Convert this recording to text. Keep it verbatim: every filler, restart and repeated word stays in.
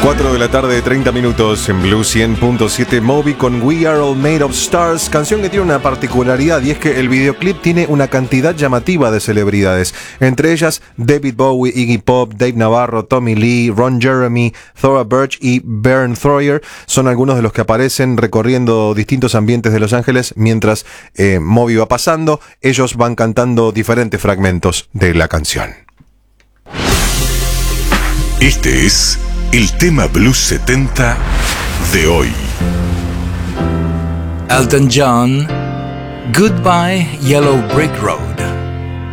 cuatro de la tarde, treinta minutos en Blue cien punto siete. Moby con We Are All Made of Stars, canción que tiene una particularidad y es que el videoclip tiene una cantidad llamativa de celebridades, entre ellas David Bowie, Iggy Pop, Dave Navarro, Tommy Lee, Ron Jeremy, Thora Birch y Bern Troyer. Son algunos de los que aparecen recorriendo distintos ambientes de Los Ángeles mientras eh, Moby va pasando. Ellos van cantando diferentes fragmentos de la canción. Este es el tema Blues setenta de hoy. Elton John, Goodbye Yellow Brick Road.